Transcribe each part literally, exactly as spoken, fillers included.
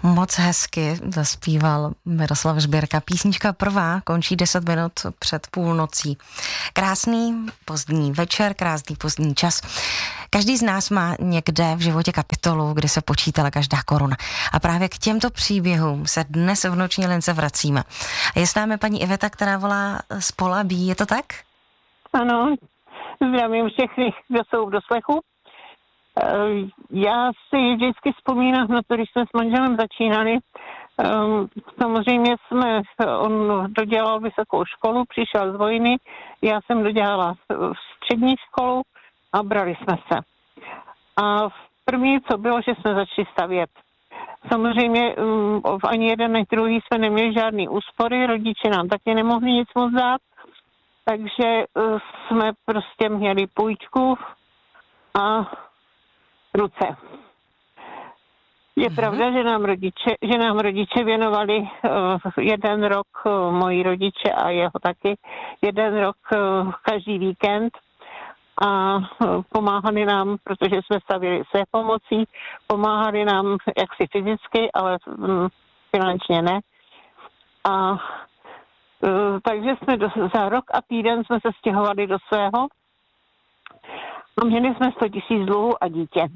Moc hezky zaspíval Miroslav Žbírka. Písnička prvá končí deset minut před půlnocí. Krásný pozdní večer, krásný pozdní čas. Každý z nás má někde v životě kapitolu, kde se počítala každá koruna. A právě k těmto příběhům se dnes v Noční lince vracíme. Je s námi paní Iveta, která volá z Polabí, je to tak? Ano, zdravím všechny, kdo jsou v doslechu. Já si vždycky vzpomínám na to, když jsme s manželem začínali. Samozřejmě jsme, on dodělal vysokou školu, přišel z vojny, já jsem dodělala střední školu a brali jsme se. A první, co bylo, že jsme začali stavět. Samozřejmě ani jeden, ani druhý jsme neměli žádný úspory, rodiče nám taky nemohli nic moc dát, takže jsme prostě měli půjčku a ruce. Je mm-hmm. pravda, že nám rodiče, že nám rodiče věnovali uh, jeden rok, uh, moji rodiče a jeho taky, jeden rok uh, každý víkend a uh, pomáhali nám, protože jsme stavili své pomocí, pomáhali nám jaksi fyzicky, ale um, finančně ne. A uh, takže jsme do, za rok a týden jsme se stěhovali do svého a měli jsme sto tisíc dluhů a dítě.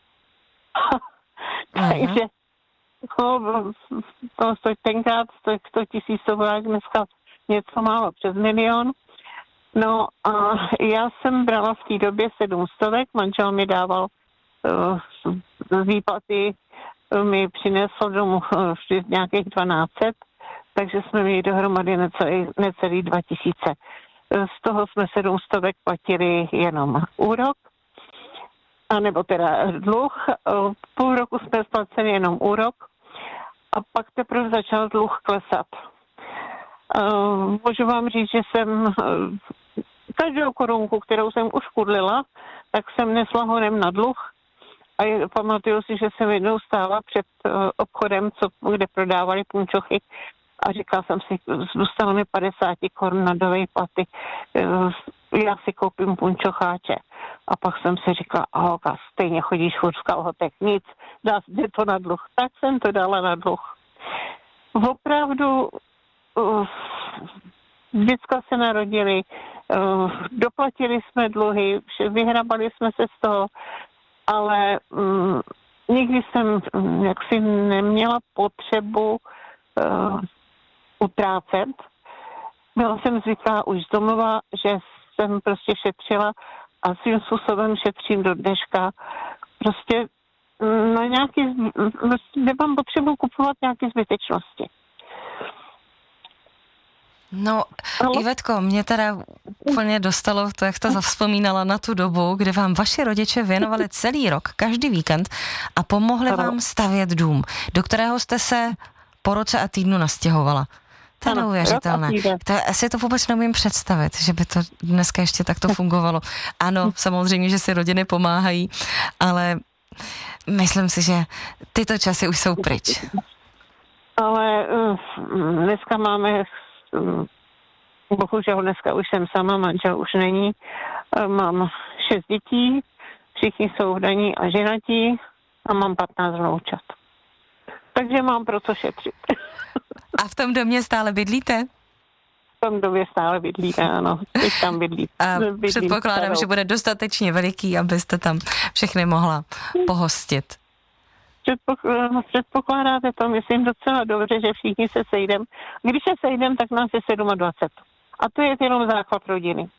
Takže no, to tenkrát sto tisíc to bylo dneska něco málo přes milion. No a já jsem brala v té době sedm stovek, manžel mi dával uh, z výplaty, uh, mi přinesl domů uh, nějakých dvanáct set, takže jsme měli dohromady necelý, necelý dva tisíce. Z toho jsme sedm stovek platili jenom úrok, anebo teda dluh. Půl roku jsme splacili jenom úrok a pak teprve začal dluh klesat. Můžu vám říct, že jsem každou korunku, kterou jsem už kudlila, tak jsem nesla honem na dluh a je, pamatuju si, že jsem jednou stála před obchodem, co, kde prodávali punčochy a říkala jsem si, zůstalo mi padesát korun na dovej platy, já si koupím punčocháče. A pak jsem si říkala, holka, stejně chodíš furt v kalhotech, nic, dá jde to na dluh. Tak jsem to dala na dluh. Opravdu děcka se narodili, doplatili jsme dluhy, vyhrabali jsme se z toho, ale um, nikdy jsem jaksi neměla potřebu uh, utrácet. Byla jsem zvyklá už z domova, že jsem prostě šetřila a svým způsobem šetřím do dneška. Prostě na nějaký, nemám potřebu kupovat nějaké zbytečnosti. No, no, Ivetko, mě teda úplně dostalo to, jak jste zavzpomínala na tu dobu, kde vám vaši rodiče věnovali celý rok, každý víkend a pomohli vám stavět dům, do kterého jste se po roce a týdnu nastěhovala. To je neuvěřitelné. To, asi to vůbec neumím představit, že by to dneska ještě takto fungovalo. Ano, samozřejmě, že si rodiny pomáhají, ale myslím si, že tyto časy už jsou pryč. Ale dneska máme, bohužel dneska už jsem sama, manžel už není, mám šest dětí, všichni jsou vdaní a ženatí a mám patnáct vnoučat. Takže mám pro co šetřit. A v tom domě stále bydlíte? V tom domě stále bydlíte, ano. Teď tam bydlí. A bydlím předpokládám, starou. Že bude dostatečně veliký, abyste tam všechny mohla pohostit. Předpokládáte to, myslím, docela dobře, že všichni se sejdem. Když se sejdem, tak nás je dvacet sedm. A to je jenom základ rodiny.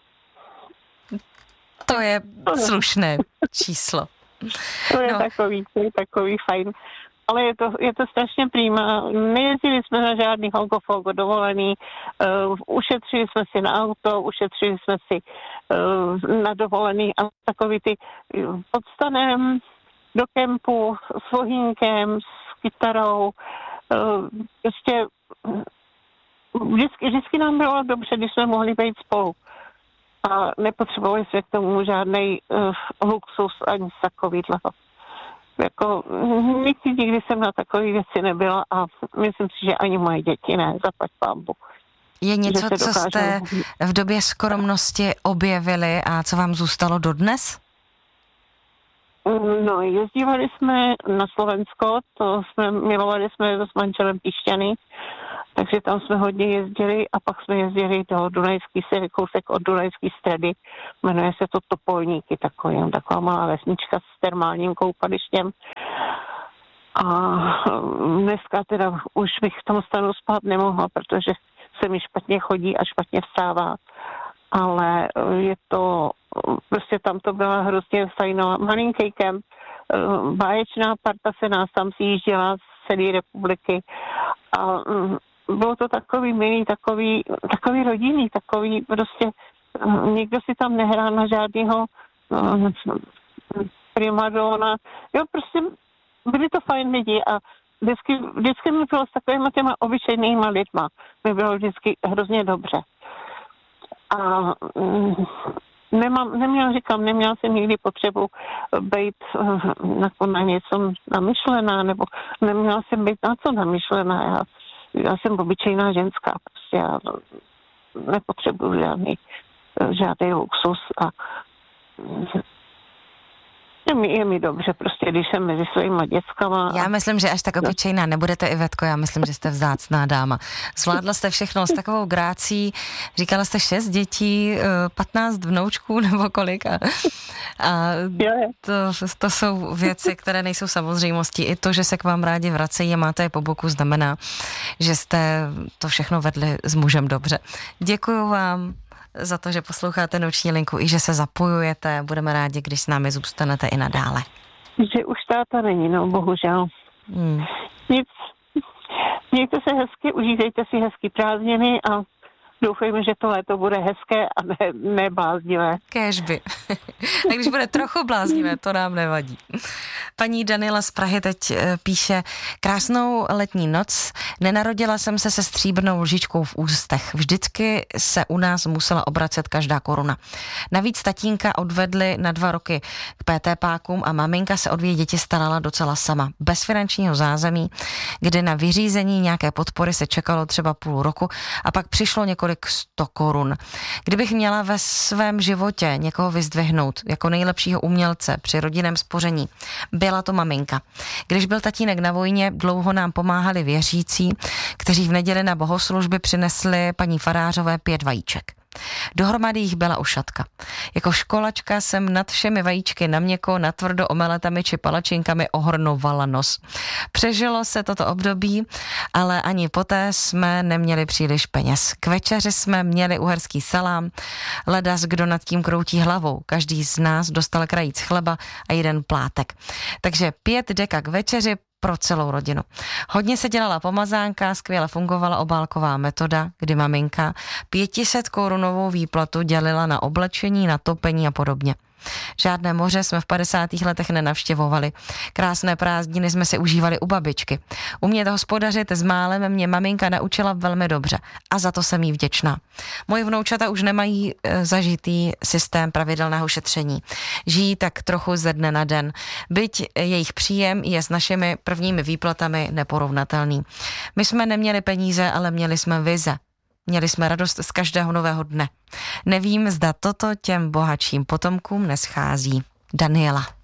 To je slušné číslo. To je no. takový, to je takový fajn. Ale je to, je to strašně prýma. Nejezdili jsme na žádný honko-fonko dovolený, uh, ušetřili jsme si na auto, ušetřili jsme si uh, na dovolený a takový ty uh, pod stanem do kempu s vohínkem, s kytarou. Uh, prostě uh, vždycky, vždycky nám bylo dobře, když jsme mohli být spolu. A nepotřebovali jsme k tomu žádnej uh, luxus ani takovýhle. Jako, nikdy, nikdy jsem na takové věci nebyla a myslím si, že ani moje děti ne, zaplať pánbu. Je něco, co jste v době skromnosti objevili a co vám zůstalo dodnes? No, jezdívali jsme na Slovensko, to jsme, milovali jsme to s manželem Pišťany, takže tam jsme hodně jezdili a pak jsme jezdili do Dunajský, kousek od Dunajský Stredy, jmenuje se to Topolníky, takový, taková malá vesnička s termálním koupalištěm. A dneska teda už bych v tom stanu spát nemohla, protože se mi špatně chodí a špatně vstává. Ale je to, prostě tam to byla hrozně fajnová, malinký kemp, báječná parta se nás tam sjížděla z celé republiky a bylo to takový milý, takový, takový rodinný, takový prostě, nikdo si tam nehrál na žádného primadona, jo, prostě byli to fajn lidi a vždycky, vždycky mi bylo s takovými těma obyčejnýma lidma, mi bylo vždycky hrozně dobře. A nemám, neměla, říkám, neměla jsem nikdy potřebu být na, na něco namyšlená, nebo neměla jsem být na co namyšlená. Já, já jsem obyčejná ženská, prostě já nepotřebuji žádný, žádný luxus a je mi, je mi dobře, prostě, když jsem mezi svýma dětskama. Já myslím, že až tak obyčejná nebudete, Ivetko, já myslím, že jste vzácná dáma. Zvládla jste všechno s takovou grácí, říkala jste šest dětí, patnáct vnoučků nebo kolik a, a to, to jsou věci, které nejsou samozřejmostí. I to, že se k vám rádi vracejí a máte je po boku, znamená, že jste to všechno vedli s mužem dobře. Děkuju vám za to, že posloucháte Noční linku i že se zapojujete. Budeme rádi, když s námi zůstanete i nadále. Že už táta není, no bohužel. Hmm. Nic. Mějte se hezky, užívejte si hezký prázdniny a doufejme, že to léto bude hezké a ne, ne bláznivé. Kéžby. A když bude trochu bláznivé, to nám nevadí. Paní Daniela z Prahy teď píše: krásnou letní noc, nenarodila jsem se se stříbrnou lžičkou v ústech. Vždycky se u nás musela obracet každá koruna. Navíc tatínka odvedli na dva roky k pétépákům a maminka se o dvě děti starala docela sama. Bez finančního zázemí, kdy na vyřízení nějaké podpory se čekalo třeba půl roku a pak přišlo několik sto korun. Kdybych měla ve svém životě někoho vyzdvihnout jako nejlepšího umělce při rodinném spoření, byla to maminka. Když byl tatínek na vojně, dlouho nám pomáhali věřící, kteří v neděli na bohoslužby přinesli paní farářové pět vajíček. Dohromady jich byla ošatka. Jako školačka jsem nad všemi vajíčky na měko, natvrdo omeletami či palačinkami ohrnovala nos. Přežilo se toto období, ale ani poté jsme neměli příliš peněz. K večeři jsme měli uherský salám, ledas kdo nad tím kroutí hlavou. Každý z nás dostal krajíc chleba a jeden plátek. Takže pět deka k večeři pro celou rodinu. Hodně se dělala pomazánka, skvěle fungovala obálková metoda, kdy maminka pětiset korunovou výplatu dělila na oblečení, na topení a podobně. Žádné moře jsme v padesátých letech nenavštěvovali. Krásné prázdniny jsme si užívali u babičky. Umět hospodařit s málem mě maminka naučila velmi dobře a za to jsem jí vděčná. Moji vnoučata už nemají e, zažitý systém pravidelného šetření. Žijí tak trochu ze dne na den. Byť jejich příjem je s našimi prvními výplatami neporovnatelný. My jsme neměli peníze, ale měli jsme vize. Měli jsme radost z každého nového dne. Nevím, zda toto těm bohatším potomkům neschází. Daniela.